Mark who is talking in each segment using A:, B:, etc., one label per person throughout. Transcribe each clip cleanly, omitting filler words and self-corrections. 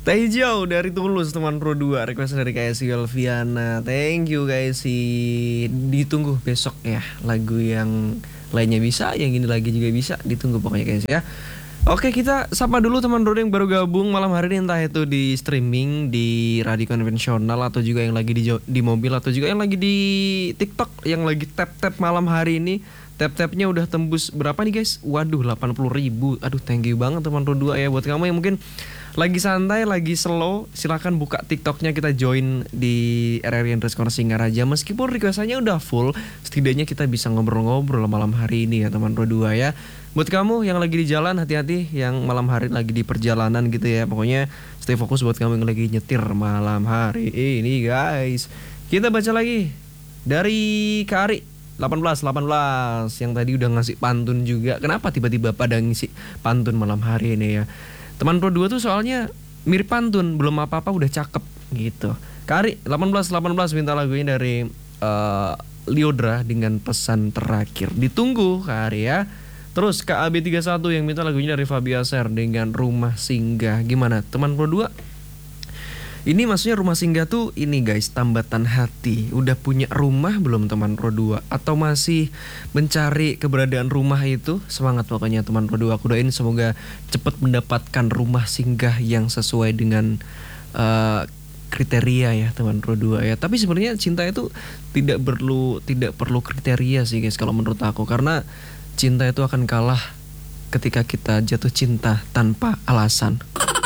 A: Teh hijau dari Tulus teman Pro 2. Request dari kayak si Elviana. Thank you guys si. Ditunggu besok ya. Lagu yang lainnya bisa, yang ini lagi juga bisa. Ditunggu pokoknya guys ya. Oke, kita sapa dulu teman Pro yang baru gabung malam hari ini, entah itu di streaming di radio konvensional atau juga yang lagi di mobil atau juga yang lagi di TikTok yang lagi tap-tap malam hari ini. Tap-tapnya udah tembus berapa nih guys? Waduh, 80.000. Aduh, thank you banget teman Pro 2 ya. Buat kamu yang mungkin lagi santai, lagi slow, silahkan buka TikToknya, kita join di RRI underscore Singaraja. Meskipun requestannya udah full, setidaknya kita bisa ngobrol-ngobrol malam hari ini ya teman Pro 2 ya. Buat kamu yang lagi di jalan, hati-hati. Yang malam hari lagi di perjalanan gitu ya. Pokoknya stay fokus buat kamu yang lagi nyetir malam hari ini guys. Kita baca lagi dari Kak Ari 18 yang tadi udah ngasih pantun juga. Kenapa tiba-tiba pada ngisi pantun malam hari ini ya? Teman Pro 2 tuh soalnya mirip pantun, belum apa-apa udah cakep gitu. Kari 18 minta lagunya dari Liodra dengan pesan terakhir. Ditunggu Kari ya. Terus KAB31 yang minta lagunya dari Fabia Ser dengan Rumah Singgah. Gimana teman Pro 2? Ini maksudnya rumah singgah tuh ini guys, tambatan hati. Udah punya rumah belum teman Pro 2? Atau masih mencari keberadaan rumah itu? Semangat pokoknya teman Pro 2. Aku doain semoga cepat mendapatkan rumah singgah yang sesuai dengan kriteria ya teman Pro 2 ya. Tapi sebenarnya cinta itu tidak perlu kriteria sih guys kalau menurut aku. Karena cinta itu akan kalah ketika kita jatuh cinta tanpa alasan.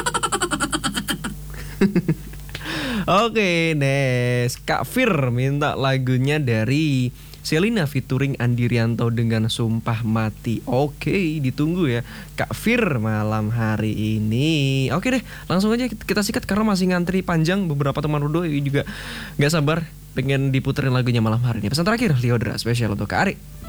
A: Oke, next Kak Fir minta lagunya dari Selina featuring Andi Rianto dengan Sumpah Mati. Oke, ditunggu ya Kak Fir malam hari ini. Oke deh, langsung aja kita sikat karena masih ngantri panjang. Beberapa teman Rudo juga gak sabar pengen diputerin lagunya malam hari ini. Pesan terakhir Liodra spesial untuk Kak Ari.